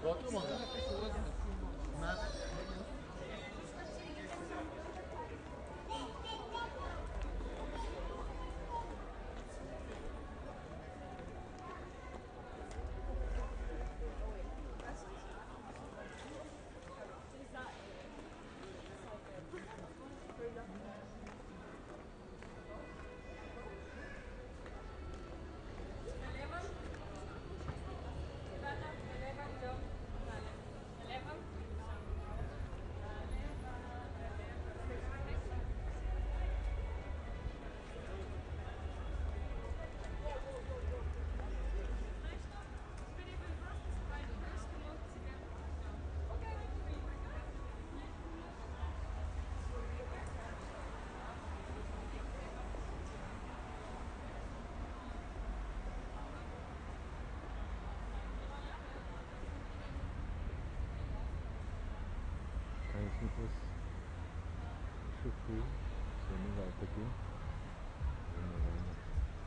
Kann ich nicht was zu früh? Soll nicht weitergehen? Wunderbar.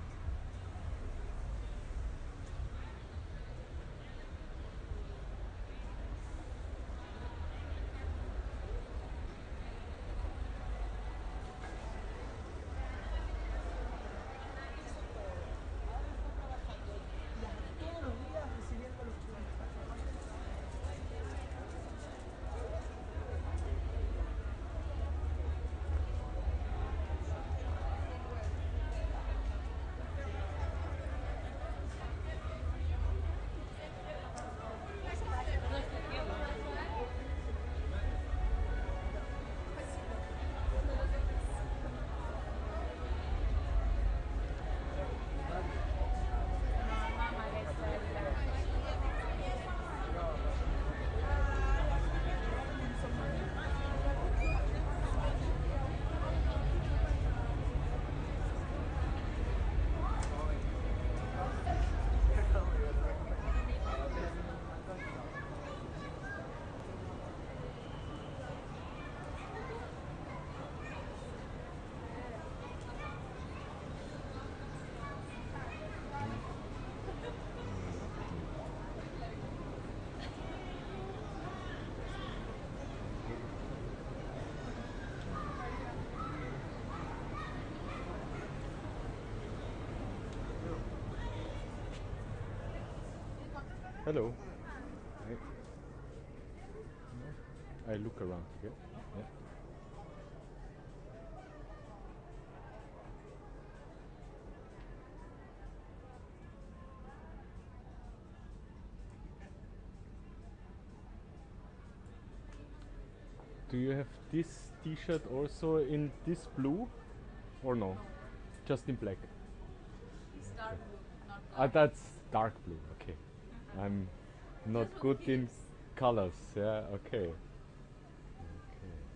Todos los días recibiendo los turistas. Hello. I look around, okay? Yeah. Do you have this t-shirt also in this blue or no? Just in black. It's dark blue, not Ah, that's dark blue. Okay. I'm not Just look good in fierce. colors. Yeah. Okay.